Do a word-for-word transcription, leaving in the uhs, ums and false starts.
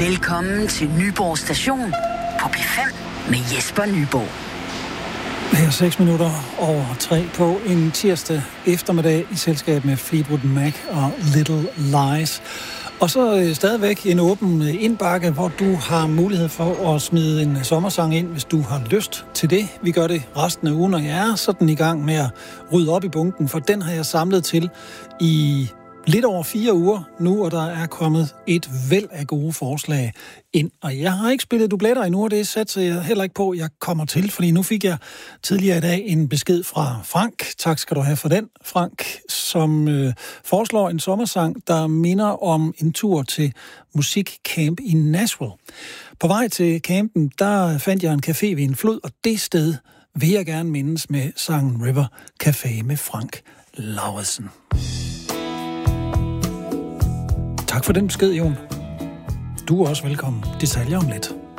Velkommen til Nyborg Station på P fem med Jesper Nyborg. Her seks minutter over tre på en tirsdag eftermiddag i selskab med Fleetwood Mac og Little Lies. Og så øh, stadigvæk en åben indbakke, hvor du har mulighed for at smide en sommersang ind, hvis du har lyst til det. Vi gør det resten af ugen, og jeg er sådan i gang med at rydde op i bunken, for den har jeg samlet til i lidt over fire uger nu, og der er kommet et væld af gode forslag ind. Og jeg har ikke spillet dubletter endnu, og det satser jeg heller ikke på, jeg kommer til, fordi nu fik jeg tidligere i dag en besked fra Frank. Tak skal du have for den, Frank, som øh, foreslår en sommersang, der minder om en tur til musikcamp i Nashville. På vej til campen, der fandt jeg en café ved en flod, og det sted vil jeg gerne mindes med sangen River Café med Frank Lauritsen. Tak for den besked, Jon. Du er også velkommen. Detaljer om lidt.